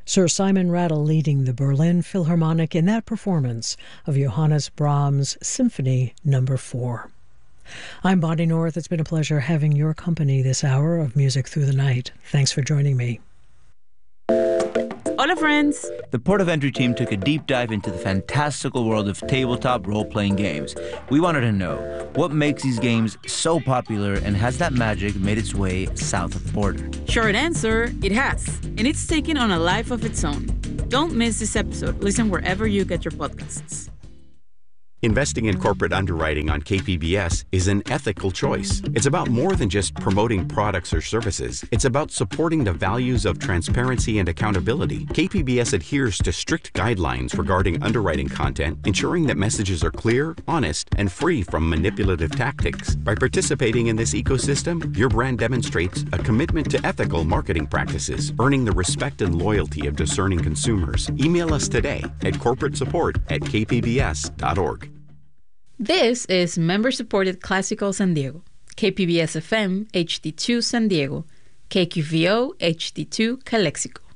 Sir Simon Rattle leading the Berlin Philharmonic in that performance of Johannes Brahms' Symphony No. 4. I'm Bonnie North. It's been a pleasure having your company this hour of Music Through the Night. Thanks for joining me. Hola, friends! The Port of Entry team took a deep dive into the fantastical world of tabletop role-playing games. We wanted to know, what makes these games so popular, and has that magic made its way south of the border? Short answer, it has. And it's taken on a life of its own. Don't miss this episode. Listen wherever you get your podcasts. Investing in corporate underwriting on KPBS is an ethical choice. It's about more than just promoting products or services. It's about supporting the values of transparency and accountability. KPBS adheres to strict guidelines regarding underwriting content, ensuring that messages are clear, honest, and free from manipulative tactics. By participating in this ecosystem, your brand demonstrates a commitment to ethical marketing practices, earning the respect and loyalty of discerning consumers. Email us today at corporatesupport@kpbs.org. This is member-supported Classical San Diego, KPBS FM HD2 San Diego, KQVO HD2 Calexico.